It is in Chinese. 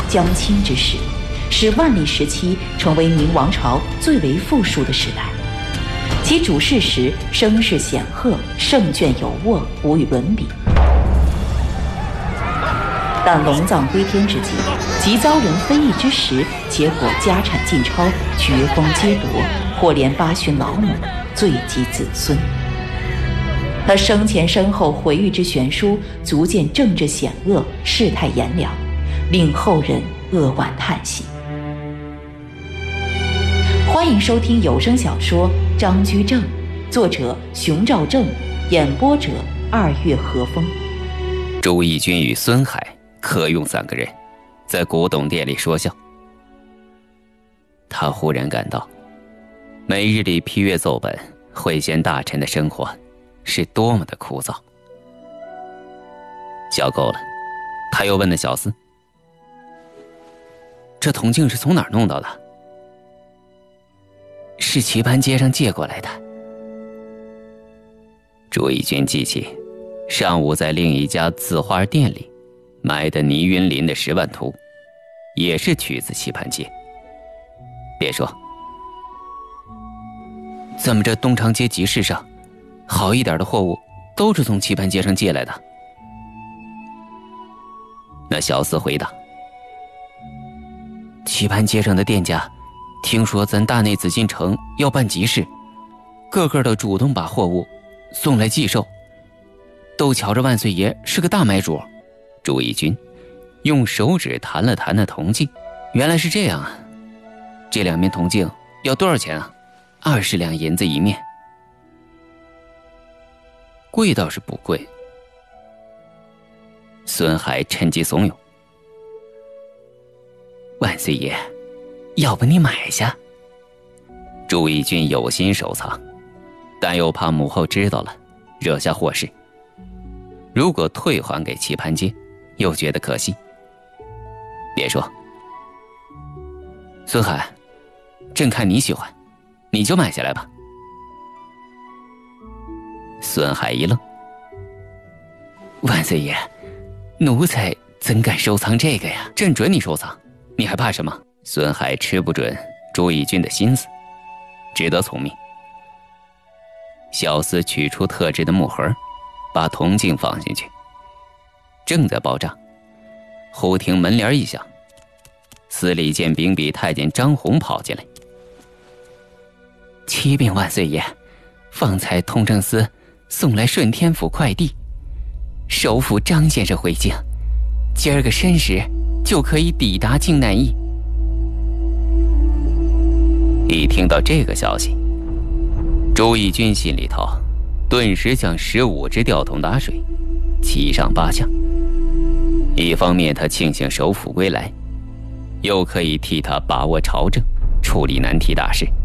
将倾之势，使万历时期成为明王朝最为富庶的时代。其主事时声势显赫，胜券有握，无与伦比。但龙藏归天之际，即遭人非议之时，结果家产尽超，绝风皆夺，或连8旬老母，罪及子孙。他生前身后回谕之悬殊，足见政治险恶，世态炎凉，令后人扼腕叹息。欢迎收听有声小说《张居正》，作者熊兆正，演播者2月和风。 周轶君与孙海、柯用3个人在古董店里说笑。他忽然感到，每日里批阅奏本、会见大臣的生活是多么的枯燥。笑够了，他又问了小厮：“这铜镜是从哪儿弄到的？”“是棋盘街上借过来的。”周轶君记起上午在另一家字画店里买的倪云林的10万图，也是取自棋盘街。别说，怎么这东长街集市上好一点的货物都是从棋盘街上借来的？那小厮回答：“棋盘街上的店家听说咱大内紫禁城要办集市，个个都主动把货物送来寄售，都瞧着万岁爷是个大买主。”周轶君用手指弹了弹那铜镜，原来是这样啊！这2面铜镜要多少钱啊？20两银子一面。贵倒是不贵。孙海趁机怂恿：“万岁爷，要不你买下？”周轶君有心收藏，但又怕母后知道了，惹下祸事。如果退还给棋盘街，又觉得可惜。别说，孙海，朕看你喜欢，你就买下来吧。孙海一愣：“万岁爷，奴才怎敢收藏这个呀？朕准你收藏，你还怕什么？”孙海吃不准周轶君的心思，只得从命。小厮取出特制的木盒，把铜镜放进去，正在包账，忽听门帘一响，司礼监秉笔太监张宏跑进来：“启禀万岁爷，方才通政司送来顺天府快递，首府张先生回京，今儿个申时就可以抵达靖难驿。”一听到这个消息，周轶君心里头顿时像15只吊桶打水，七上八下。一方面他庆幸首辅归来，又可以替他把握朝政，处理难题大事。